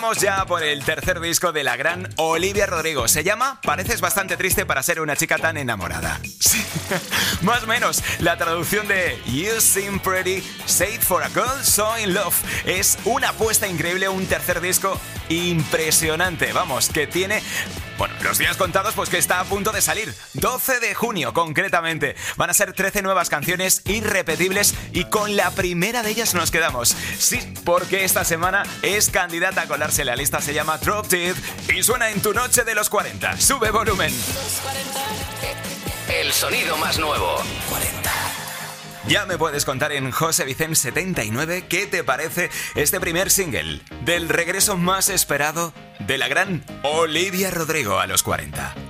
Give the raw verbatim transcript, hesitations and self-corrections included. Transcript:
Vamos ya por el tercer disco de la gran Olivia Rodrigo. Se llama Pareces bastante triste para ser una chica tan enamorada. Sí, más o menos. La traducción de You Seem Pretty, Say for a Girl So in Love. Es una apuesta increíble, un tercer disco impresionante. Vamos, que tiene... Bueno, los días contados, pues que está a punto de salir. doce de junio, concretamente. Van a ser trece nuevas canciones irrepetibles y con la primera de ellas nos quedamos. Sí, porque esta semana es candidata a colarse en la lista. Se llama Dropped It y suena en tu noche de los cuarenta. Sube volumen. El sonido más nuevo. cuarenta. Ya me puedes contar en José Vicente setenta y nueve qué te parece este primer single del regreso más esperado de la gran Olivia Rodrigo a los cuarenta.